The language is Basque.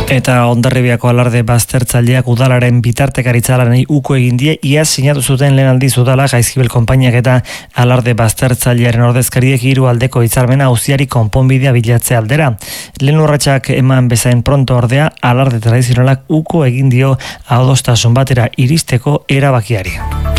Eta Hondarribiako alarde baztertzaileak udalaren bitartekaritza lanei uko egin die, iaz sinatu zuten lehen aldiz udala Jaizkibel konpainiak eta alarde baztertzailearen ordezkariek hiru aldeko hitzarmena auziari konponbidea bilatze aldera. Lehen urratsak eman bezain pronto ordea alarde tradizionalak uko egin dio adostasun batera iristeko erabakiari.